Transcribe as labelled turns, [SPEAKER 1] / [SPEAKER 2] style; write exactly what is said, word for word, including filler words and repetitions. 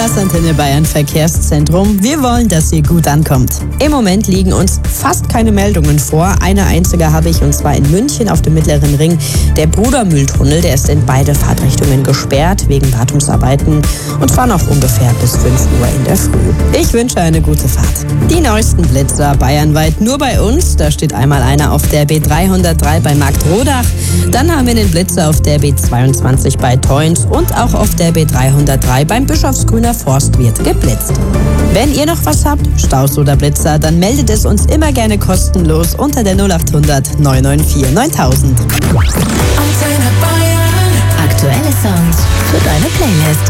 [SPEAKER 1] Das Antenne Bayern Verkehrszentrum. Wir wollen, dass ihr gut ankommt. Im Moment liegen uns fast keine Meldungen vor. Eine einzige habe ich, und zwar in München auf dem Mittleren Ring. Der Brudermühltunnel, der ist in beide Fahrtrichtungen gesperrt wegen Wartungsarbeiten, und zwar noch ungefähr bis fünf Uhr in der Früh. Ich wünsche eine gute Fahrt. Die neuesten Blitzer bayernweit nur bei uns. Da steht einmal einer auf der B dreihundertdrei bei Marktrodach. Dann haben wir den Blitzer auf der B zweiundzwanzig bei Teuns und auch auf der B dreihundertdrei beim Bischofsgrüner Forst wird geblitzt. Wenn ihr noch was habt, Staus oder Blitzer, dann meldet es uns immer gerne kostenlos unter der null acht hundert neun neun vier neuntausend.
[SPEAKER 2] Antenne Bayern. Aktuelle Songs für deine Playlist.